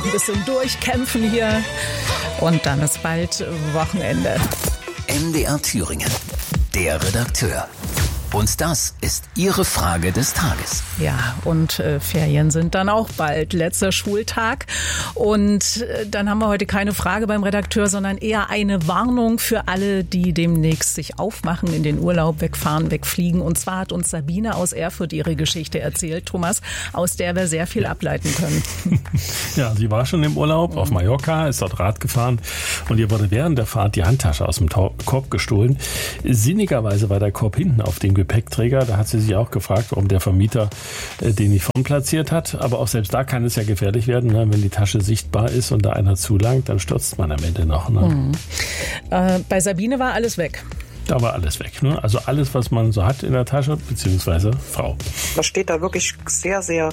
noch ein bisschen durchkämpfen hier. Und dann ist bald Wochenende. MDR Thüringen, der Redakteur. Und das ist Ihre Frage des Tages. Ja, und Ferien sind dann auch bald. Letzter Schultag. Und dann haben wir heute keine Frage beim Redakteur, sondern eher eine Warnung für alle, die demnächst sich aufmachen, in den Urlaub, wegfahren, wegfliegen. Und zwar hat uns Sabine aus Erfurt ihre Geschichte erzählt, Thomas, aus der wir sehr viel ableiten können. Ja, sie war schon im Urlaub auf Mallorca, ist dort Rad gefahren und ihr wurde während der Fahrt die Handtasche aus dem Korb gestohlen. Sinnigerweise war der Korb hinten auf dem Gepäckträger. Da hat sie sich auch gefragt, warum der Vermieter den nicht vorn platziert hat. Aber auch selbst da kann es ja gefährlich werden, ne? Wenn die Tasche sichtbar ist und da einer zulangt, dann stürzt man am Ende noch. Ne? Bei Sabine war alles weg. Da war alles weg. Ne? Also alles, was man so hat in der Tasche, beziehungsweise Frau. Da steht da wirklich sehr, sehr,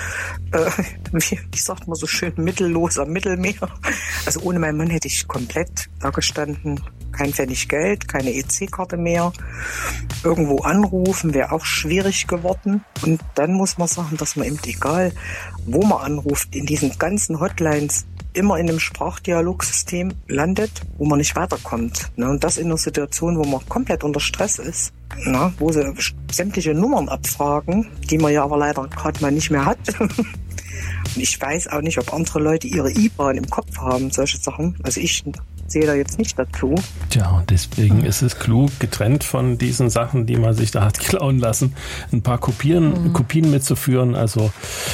ich sag mal so schön, mittellos am Mittelmeer. Also ohne meinen Mann hätte ich komplett da gestanden. Kein Pfennig Geld, keine EC-Karte mehr. Irgendwo anrufen wäre auch schwierig geworden. Und dann muss man sagen, dass man eben egal, wo man anruft, in diesen ganzen Hotlines immer in einem Sprachdialogsystem landet, wo man nicht weiterkommt. Und das in einer Situation, wo man komplett unter Stress ist, wo sie sämtliche Nummern abfragen, die man ja aber leider gerade mal nicht mehr hat. Und ich weiß auch nicht, ob andere Leute ihre IBAN im Kopf haben, solche Sachen. Also ich sehe da jetzt nicht dazu. Tja, und deswegen ist es klug, getrennt von diesen Sachen, die man sich da hat klauen lassen, ein paar Kopien mitzuführen, also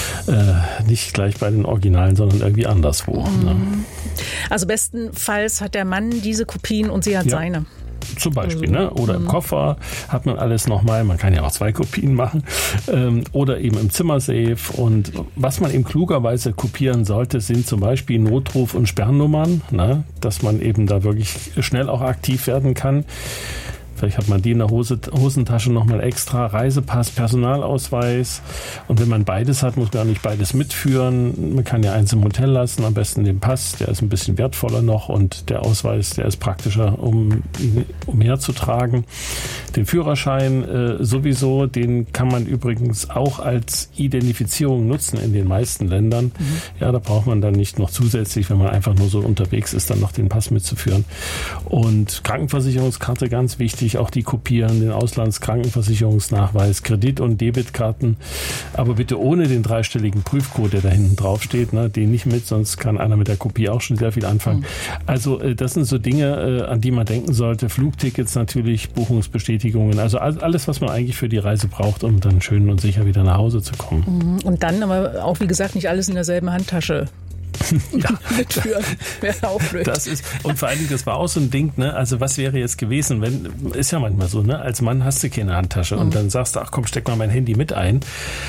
nicht gleich bei den Originalen, sondern irgendwie anderswo. Ne? Also bestenfalls hat der Mann diese Kopien und sie hat seine. Zum Beispiel, ne? Oder im Koffer hat man alles nochmal. Man kann ja auch 2 Kopien machen. Oder eben im Zimmersafe. Und was man eben klugerweise kopieren sollte, sind zum Beispiel Notruf- und Sperrnummern, ne? Dass man eben da wirklich schnell auch aktiv werden kann. Vielleicht hat man die in der Hosentasche nochmal extra. Reisepass, Personalausweis. Und wenn man beides hat, muss man auch nicht beides mitführen. Man kann ja eins im Hotel lassen, am besten den Pass. Der ist ein bisschen wertvoller noch und der Ausweis, der ist praktischer, um herzutragen. Den Führerschein sowieso, den kann man übrigens auch als Identifizierung nutzen in den meisten Ländern. Ja, da braucht man dann nicht noch zusätzlich, wenn man einfach nur so unterwegs ist, dann noch den Pass mitzuführen. Und Krankenversicherungskarte, ganz wichtig, auch die kopieren, den Auslandskrankenversicherungsnachweis, Kredit- und Debitkarten, aber bitte ohne den 3-stelligen Prüfcode, der da hinten drauf steht, ne, den nicht mit, sonst kann einer mit der Kopie auch schon sehr viel anfangen. Also das sind so Dinge, an die man denken sollte. Flugtickets natürlich, Buchungsbestätigungen, also alles, was man eigentlich für die Reise braucht, um dann schön und sicher wieder nach Hause zu kommen. Und dann aber auch, wie gesagt, nicht alles in derselben Handtasche. Ja, mitführen. Wäre auch blöd. Das ist, und vor allen Dingen, das war auch so ein Ding, ne? Also was wäre jetzt gewesen, wenn, ist ja manchmal so, ne? Als Mann hast du keine Handtasche und dann sagst du, ach komm, steck mal mein Handy mit ein.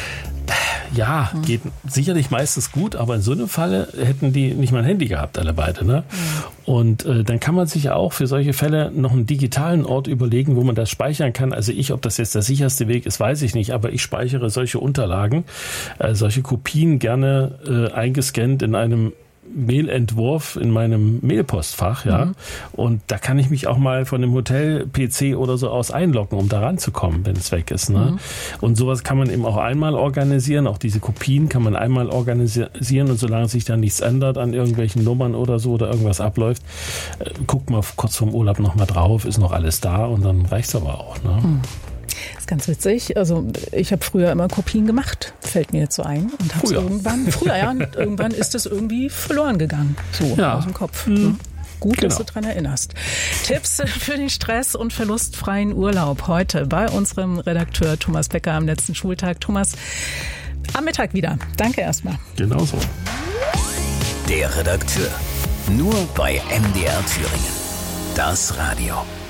Ja, geht sicherlich meistens gut, aber in so einem Falle hätten die nicht mal ein Handy gehabt, alle beide. Ne? Und dann kann man sich ja auch für solche Fälle noch einen digitalen Ort überlegen, wo man das speichern kann. Also ob das jetzt der sicherste Weg ist, weiß ich nicht, aber ich speichere solche Unterlagen, solche Kopien gerne eingescannt in einem Mailentwurf in meinem Mailpostfach, ja. Und da kann ich mich auch mal von dem Hotel-PC oder so aus einloggen, um da ranzukommen, wenn es weg ist. Ne? Und sowas kann man eben auch einmal organisieren. Auch diese Kopien kann man einmal organisieren und solange sich da nichts ändert an irgendwelchen Nummern oder so oder irgendwas abläuft, guckt mal kurz vorm Urlaub nochmal drauf, ist noch alles da und dann reicht's aber auch. Ne? Das ist ganz witzig. Also ich habe früher immer Kopien gemacht, fällt mir jetzt so ein. Und habe irgendwann ist das irgendwie verloren gegangen. So aus dem Kopf. Gut, dass du daran erinnerst. Tipps für den stress- und verlustfreien Urlaub heute bei unserem Redakteur Thomas Becker am letzten Schultag. Thomas, am Mittag wieder. Danke erstmal. Genau so. Der Redakteur. Nur bei MDR Thüringen. Das Radio.